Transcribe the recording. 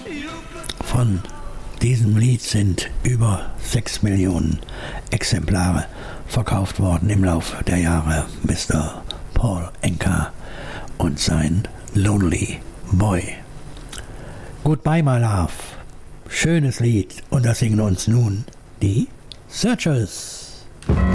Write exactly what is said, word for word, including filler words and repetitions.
Von diesem Lied sind über sechs Millionen Exemplare verkauft worden im Laufe der Jahre. Mister Paul Anka und sein Lonely Boy. Goodbye, my love. Schönes Lied, und das singen uns nun die Searchers.